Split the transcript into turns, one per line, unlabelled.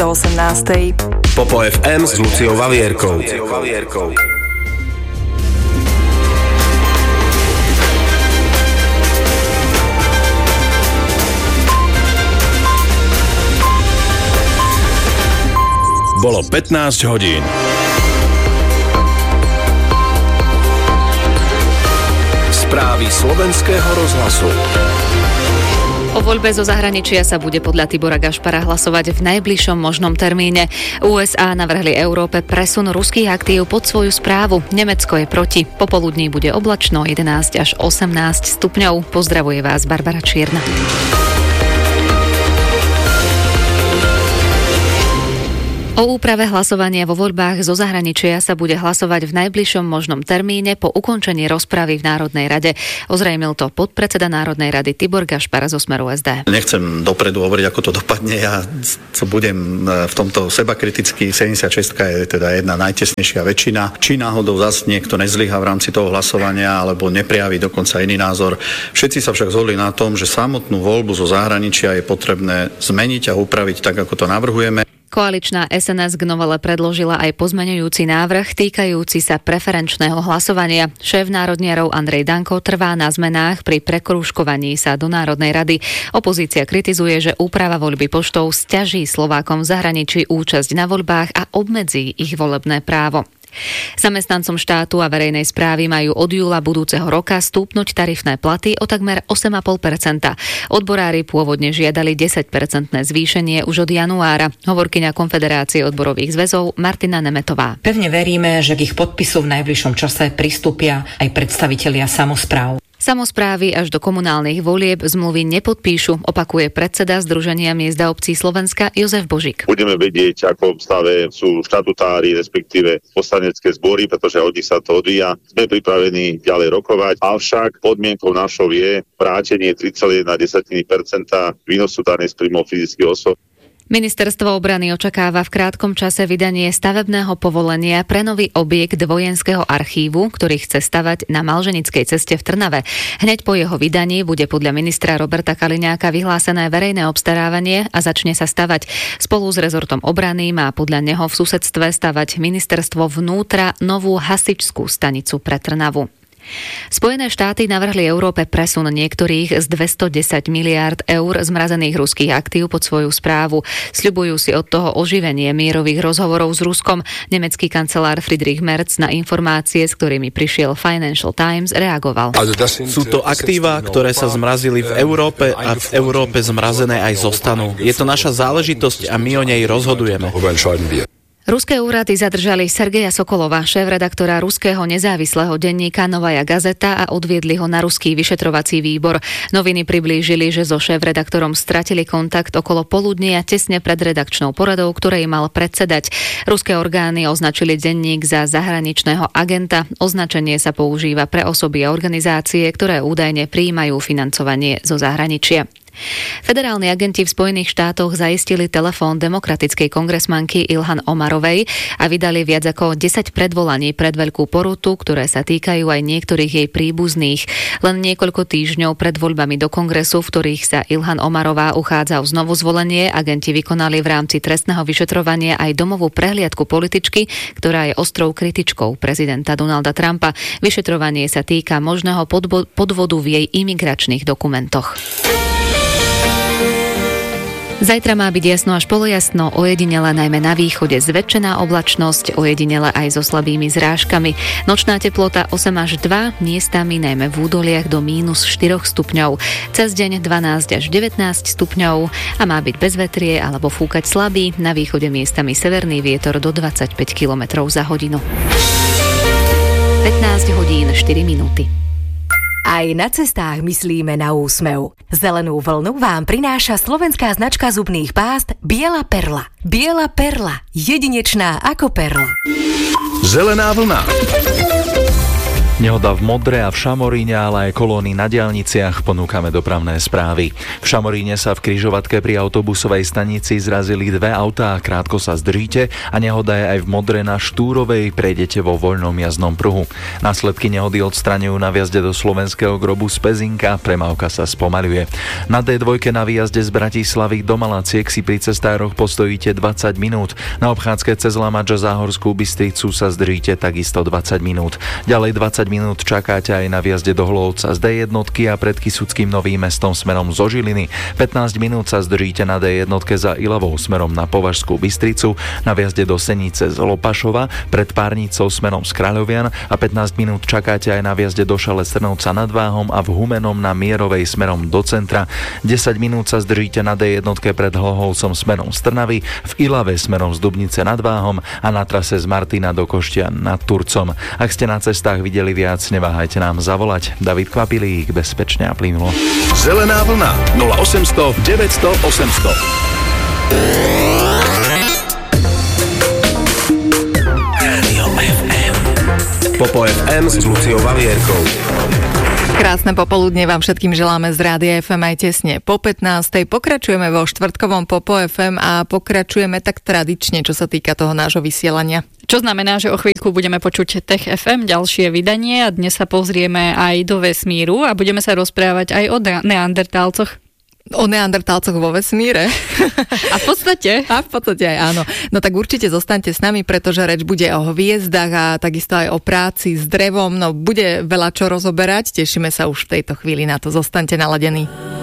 do 18.
Popo FM s Luciou Vavierkou. Bolo 15 hodín. Správy slovenského rozhlasu.
O voľbe zo zahraničia sa bude podľa Tibora Gašpara hlasovať v najbližšom možnom termíne. USA navrhli Európe presun ruských aktív pod svoju správu. Nemecko je proti. Popoludní bude oblačno 11 až 18 stupňov. Pozdravuje vás Barbara Čierna. O úprave hlasovania vo voľbách zo zahraničia sa bude hlasovať v najbližšom možnom termíne po ukončení rozpravy v Národnej rade. Ozrejmil to podpredseda Národnej rady Tibor Gašpar zo Smeru SD.
Nechcem dopredu hovoriť, ako to dopadne. Ja budem v tomto sebakritický. 76 je teda jedna najtesnejšia väčšina. Či náhodou zase niekto nezlyhá v rámci toho hlasovania alebo neprejaví dokonca iný názor. Všetci sa však zhodli na tom, že samotnú voľbu zo zahraničia je potrebné zmeniť a upraviť tak, ako to navrhujeme.
Koaličná SNS k novele predložila aj pozmeňujúci návrh týkajúci sa preferenčného hlasovania. Šéf národniarov Andrej Danko trvá na zmenách pri prekrúžkovaní sa do Národnej rady. Opozícia kritizuje, že úprava voľby poštou sťaží Slovákom v zahraničí účasť na voľbách a obmedzí ich volebné právo. Zamestnancom štátu a verejnej správy majú od júla budúceho roka stúpnuť tarifné platy o takmer 8,5%. Odborári pôvodne žiadali 10% zvýšenie už od januára. Hovorkyňa Konfederácie odborových zväzov Martina Nemetová.
Pevne veríme, že k ich podpisu v najbližšom čase pristúpia aj predstavitelia samospráv.
Samosprávy až do komunálnych volieb zmluvy nepodpíšu, opakuje predseda Združenia miest a obcí Slovenska Jozef Božík.
Budeme vedieť, ako v stave sú štatutári, respektíve poslanecké zbory, pretože od nich sa to odvíja. Sme pripravení ďalej rokovať, avšak podmienkou našou je vrátenie 3,1% výnosu danej z príjmov fyzických osôb.
Ministerstvo obrany očakáva v krátkom čase vydanie stavebného povolenia pre nový objekt vojenského archívu, ktorý chce stavať na Malženickej ceste v Trnave. Hneď po jeho vydaní bude podľa ministra Roberta Kaliňáka vyhlásené verejné obstarávanie a začne sa stavať. Spolu s rezortom obrany má podľa neho v susedstve stavať ministerstvo vnútra novú hasičskú stanicu pre Trnavu. Spojené štáty navrhli Európe presun niektorých z 210 miliárd eur zmrazených ruských aktív pod svoju správu. Sľubujú si od toho oživenie mierových rozhovorov s Ruskom. Nemecký kancelár Friedrich Merz na informácie, s ktorými prišiel Financial Times, reagoval.
Sú to aktíva, ktoré sa zmrazili v Európe a v Európe zmrazené aj zostanú. Je to naša záležitosť a my o nej rozhodujeme.
Ruské úrady zadržali Sergeja Sokolova, šéfredaktora ruského nezávislého denníka Novaja Gazeta a odviedli ho na ruský vyšetrovací výbor. Noviny priblížili, že so šéfredaktorom stratili kontakt okolo poludnia tesne pred redakčnou poradou, ktorej mal predsedať. Ruské orgány označili denník za zahraničného agenta. Označenie sa používa pre osoby a organizácie, ktoré údajne prijímajú financovanie zo zahraničia. Federálni agenti v Spojených štátoch zaistili telefón demokratickej kongresmanky Ilhan Omarovej a vydali viac ako 10 predvolaní pred veľkú porutu, ktoré sa týkajú aj niektorých jej príbuzných. Len niekoľko týždňov pred voľbami do kongresu, v ktorých sa Ilhan Omarová uchádza o znovu zvolenie, agenti vykonali v rámci trestného vyšetrovania aj domovú prehliadku političky, ktorá je ostrou kritičkou prezidenta Donalda Trumpa. Vyšetrovanie sa týka možného podvodu v jej imigračných dokumentoch. Zajtra má byť jasno až polojasno, ojedinele najmä na východe zväčšená oblačnosť, ojedinele aj so slabými zrážkami. Nočná teplota 8 až 2, miestami najmä v údoliach do -4 stupňov. Cez deň 12 až 19 stupňov a má byť bezvetrie alebo fúkať slabý, na východe miestami severný vietor do 25 km za hodinu. 15 hodín 4 minúty.
Aj na cestách myslíme na úsmev. Zelenú vlnu vám prináša slovenská značka zubných pást Biela perla. Biela perla, jedinečná ako perla.
Zelená vlna.
Nehoda v Modre a v Šamoríne, ale aj kolóny na diaľniciach, ponúkame dopravné správy. V Šamoríne sa v križovatke pri autobusovej stanici zrazili dve autá, krátko sa zdržíte a nehoda je aj v Modre na Štúrovej, prejdete vo voľnom jazdnom pruhu. Následky nehody odstraňujú na vjazde do Slovenského Grobu z Pezinka, premávka sa spomaľuje. Na D2 na výjazde z Bratislavy do Malaciek si pri cestároch postojíte 20 minút. Na obchádzke cez Lamač a Záhorskú Bystricu sa zdržíte takisto 20 minút. Ďalej 20 minút čakáte aj na výjazde do Hlohovca z D1 a pred Kysuckým Novým Mestom smerom zo Žiliny. 15 minút sa zdržíte na D1 za Ilavou smerom na Považskú Bystricu, na výjazde do Senice z Lopašova, pred Párnicou smerom z Kráľovian a 15 minút čakáte aj na výjazde do Šale Strnovca nad Váhom a v Humenom na Mierovej smerom do centra. 10 minút sa zdržíte na D1 pred Hlohovcom smerom z Trnavy, v Ilave smerom z Dubnice nad Váhom a na trase z Martina do Koštian nad Turcom. Ak ste na cestách videli viac, neváhajte nám zavolať. David Kvapilík, bezpečne a plynulo.
Zelená vlna 0800 900 800. Rádio FM. Popo FM s Luciou Vavierkou.
Krásne popoludne vám všetkým želáme z Rádia FM aj tesne po 15. Pokračujeme vo štvrtkovom Popo FM a pokračujeme tak tradične, čo sa týka toho nášho vysielania.
Čo znamená, že o chvíľku budeme počuť Tech FM, ďalšie vydanie a dnes sa pozrieme aj do vesmíru a budeme sa rozprávať aj o neandertálcoch.
O neandertálcoch vo vesmíre.
A v podstate
aj áno. No tak určite zostaňte s nami, pretože reč bude o hviezdach a takisto aj o práci s drevom. No bude veľa čo rozoberať, tešíme sa už v tejto chvíli na to. Zostaňte naladení.